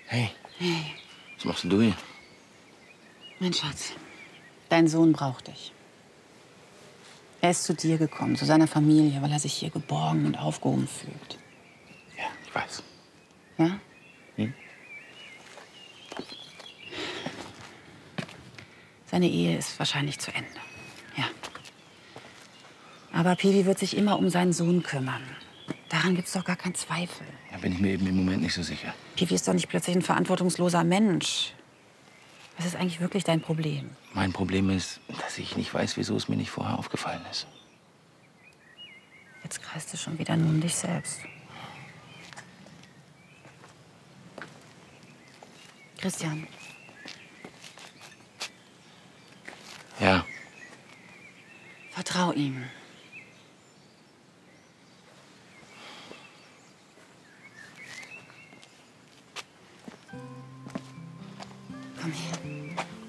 Hey, Hey, was machst denn du hier? mein Schatz, dein Sohn braucht dich. Er ist zu dir gekommen, zu seiner Familie, weil er sich hier geborgen und aufgehoben fühlt. Ja, ich weiß. Ja? Hm? Seine Ehe ist wahrscheinlich zu Ende. Ja. Aber Piwi wird sich immer um seinen Sohn kümmern. Daran gibt's doch gar keinen Zweifel. Da bin ich mir eben im Moment nicht so sicher. Piwi ist doch nicht plötzlich ein verantwortungsloser Mensch. Was ist eigentlich wirklich dein Problem? Mein Problem ist, dass ich nicht weiß, wieso es mir nicht vorher aufgefallen ist. Jetzt kreist du schon wieder nur um dich selbst. Christian, Ja, vertrau ihm. Komm her.